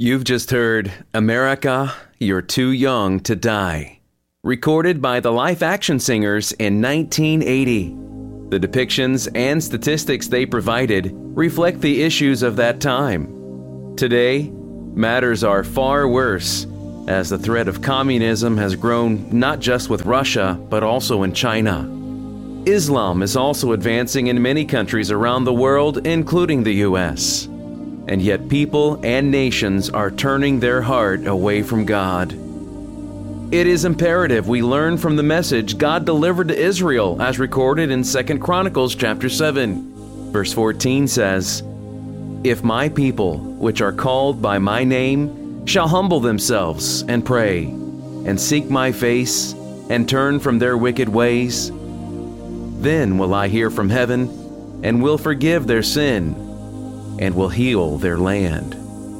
You've just heard America, You're Too Young to Die, recorded by the Life Action Singers in 1980. The depictions and statistics they provided reflect the issues of that time. Today, matters are far worse, as the threat of communism has grown not just with Russia, but also in China. Islam is also advancing in many countries around the world, including the U.S., and yet people and nations are turning their heart away from God. It is imperative we learn from the message God delivered to Israel as recorded in 2 Chronicles chapter 7. Verse 14 says, "If my people, which are called by my name, shall humble themselves and pray, and seek my face, and turn from their wicked ways, then will I hear from heaven, and will forgive their sin, and will heal their land."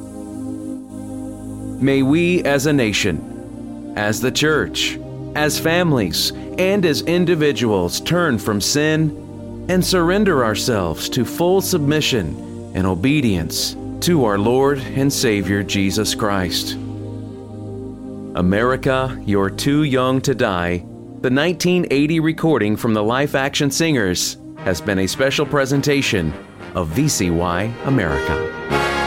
May we as a nation, as the church, as families, and as individuals turn from sin and surrender ourselves to full submission and obedience to our Lord and Savior Jesus Christ. America, You're Too Young to Die, the 1980 recording from the Life Action Singers, has been a special presentation of VCY America.